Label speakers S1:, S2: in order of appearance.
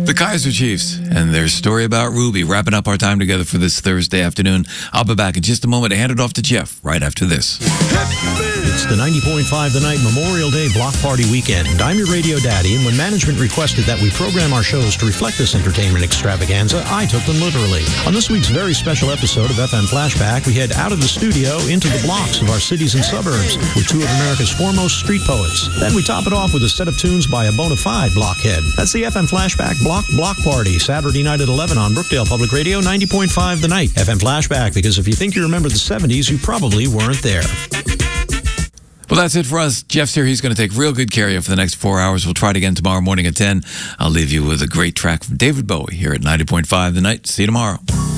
S1: The Kaiser Chiefs and their story about Ruby, wrapping up our time together for this Thursday afternoon. I'll be back in just a moment to hand it off to Jeff right after this.
S2: It's the 90.5 The Night Memorial Day Block Party Weekend. I'm your radio daddy, and when management requested that we program our shows to reflect this entertainment extravaganza, I took them literally. On this week's very special episode of FM Flashback, we head out of the studio into the blocks of our cities and suburbs with two of America's foremost street poets. Then we top it off with a set of tunes by a bona fide blockhead. That's the FM Flashback Block Party, Saturday night at 11 on Brookdale Public Radio, 90.5 The Night. FM Flashback, because if you think you remember the 70s, you probably weren't there.
S1: Well, that's it for us. Jeff's here. He's going to take real good care of you for the next 4 hours. We'll try it again tomorrow morning at 10. I'll leave you with a great track from David Bowie here at 90.5 The Night. See you tomorrow.